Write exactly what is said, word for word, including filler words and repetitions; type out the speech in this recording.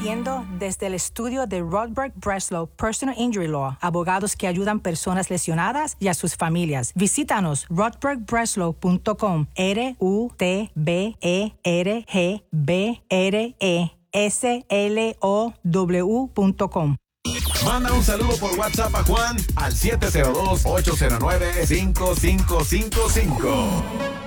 Transmitiendo desde el estudio de Rodberg Breslow Personal Injury Law, abogados que ayudan personas lesionadas y a sus familias. Visítanos rodberg breslow punto com, R U T B E R G B R E S L O W punto com. Manda un saludo por WhatsApp a Juan al siete cero dos, ocho cero nueve, cinco cinco cinco cinco.